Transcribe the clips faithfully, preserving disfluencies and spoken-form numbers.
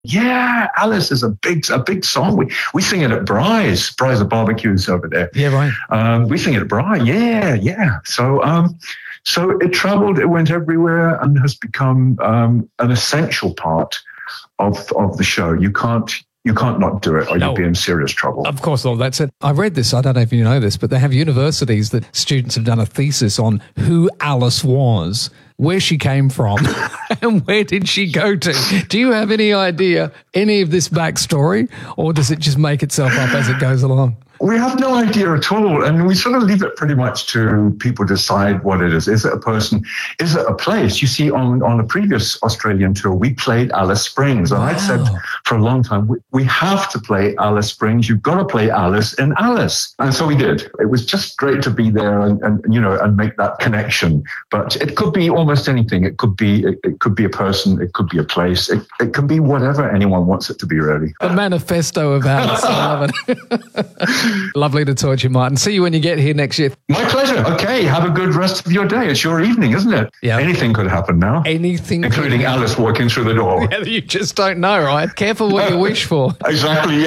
Yeah, Alice is a big, a big song. We we sing it at Bry's. Bry's the barbecues over there. Yeah, right. Um, we sing it at Bry. Yeah, yeah. So, um, so it travelled. It went everywhere and has become um, an essential part of of the show. You can't. You can't not do it or no. you'll be in serious trouble. Of course not. That's it. I read this. I don't know if you know this, but they have universities that students have done a thesis on who Alice was, where she came from, and where did she go to. Do you have any idea, any of this backstory, or does it just make itself up as it goes along? We have no idea at all, and we sort of leave it pretty much to people decide what it is. Is it a person? Is it a place? You see, on, on a previous Australian tour, we played Alice Springs, and wow. I'd said for a long time, we, we have to play Alice Springs. You've got to play Alice in Alice. And so we did. It was just great to be there and, and you know, and make that connection. But it could be almost anything. It could be, it, it could be a person. It could be a place. It, it can be whatever anyone wants it to be, really. The manifesto of Alice. I love it. Lovely to talk to you, Martin. See you when you get here next year. My pleasure. Okay, have a good rest of your day. It's your evening, isn't it? Yeah. Anything could happen now. Anything. Including Alice walking through the door. Yeah, you just don't know, right? Careful what you wish for. Exactly,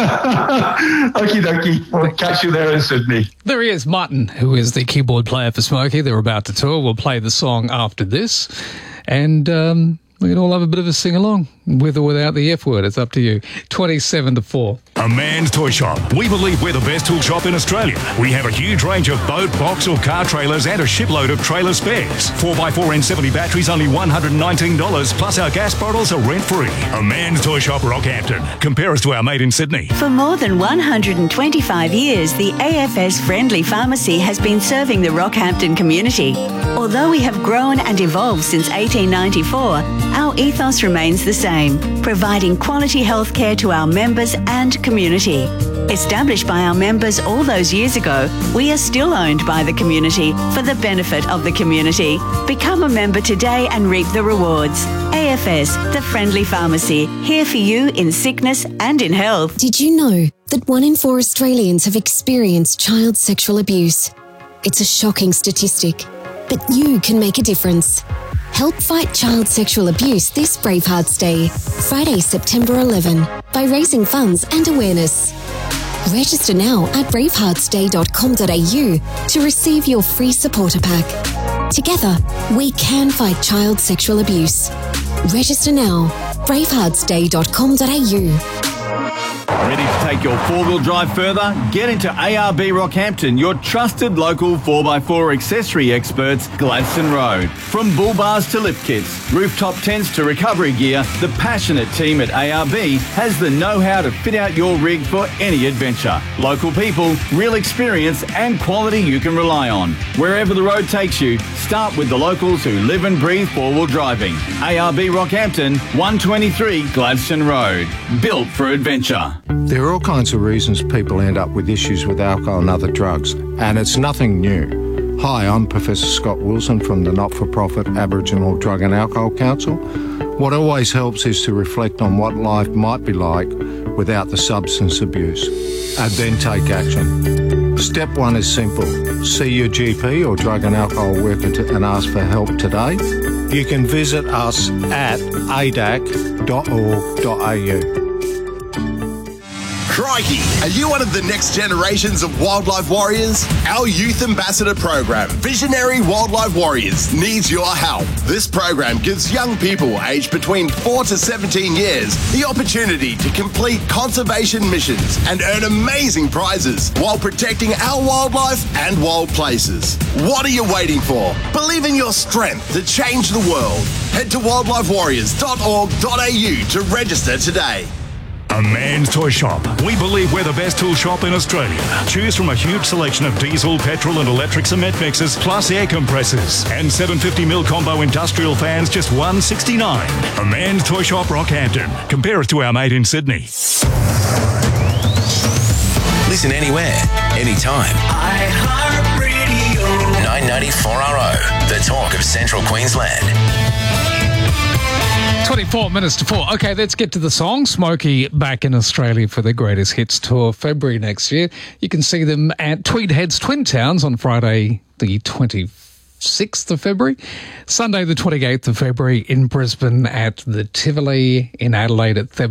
yeah. Okie dokie. We'll catch you there in Sydney. There he is, Martin, who is the keyboard player for Smokey. They're about to tour. We'll play the song after this. And um, we can all have a bit of a sing-along. With or without the F word, it's up to you. twenty-seven to four. A Man's Toy Shop. We believe we're the best tool shop in Australia. We have a huge range of boat, box or car trailers and a shipload of trailer spares. four by four N seventy batteries, only one hundred nineteen dollars, plus our gas bottles are rent-free. A Man's Toy Shop, Rockhampton. Compare us to our mate in Sydney. For more than one hundred twenty-five years, the A F S Friendly Pharmacy has been serving the Rockhampton community. Although we have grown and evolved since eighteen ninety-four, our ethos remains the same. Providing quality health care to our members and community. Established by our members all those years ago, we are still owned by the community for the benefit of the community. Become a member today and reap the rewards. A F S, the Friendly Pharmacy, here for you in sickness and in health. Did you know that one in four Australians have experienced child sexual abuse? It's a shocking statistic, but you can make a difference. Help fight child sexual abuse this Bravehearts Day, Friday, September eleventh, by raising funds and awareness. Register now at bravehearts day dot com dot a u to receive your free supporter pack. Together, we can fight child sexual abuse. Register now, bravehearts day dot com dot a u. Ready to take your four-wheel drive further? Get into A R B Rockhampton, your trusted local four by four accessory experts, Gladstone Road. From bull bars to lift kits, rooftop tents to recovery gear, the passionate team at A R B has the know-how to fit out your rig for any adventure. Local people, real experience and quality you can rely on. Wherever the road takes you, start with the locals who live and breathe four-wheel driving. A R B Rockhampton, one twenty-three Gladstone Road. Built for adventure. There are all kinds of reasons people end up with issues with alcohol and other drugs, and it's nothing new. Hi, I'm Professor Scott Wilson from the not-for-profit Aboriginal Drug and Alcohol Council. What always helps is to reflect on what life might be like without the substance abuse, and then take action. Step one is simple. See your G P or drug and alcohol worker to, and ask for help today. You can visit us at a d a c dot org dot a u. Crikey! Are you one of the next generations of wildlife warriors? Our Youth Ambassador program, Visionary Wildlife Warriors, needs your help. This program gives young people aged between four to seventeen years the opportunity to complete conservation missions and earn amazing prizes while protecting our wildlife and wild places. What are you waiting for? Believe in your strength to change the world. Head to wildlife warriors dot org dot a u to register today. A Man's Toy Shop. We believe we're the best tool shop in Australia. Choose from a huge selection of diesel, petrol and electric cement mixers, plus air compressors. And seven hundred fifty mil combo industrial fans, just one sixty-nine. A Man's Toy Shop, Rockhampton. Compare us to our mate in Sydney. Listen anywhere, anytime. iHeartRadio. nine ninety-four R O, the talk of Central Queensland. twenty-four minutes to four. Okay, let's get to the song. Smokey back in Australia for their Greatest Hits Tour, February next year. You can see them at Tweed Heads Twin Towns on Friday the twenty-fifth twenty-sixth of February. Sunday, the twenty-eighth of February in Brisbane at the Tivoli, in Adelaide at Thebe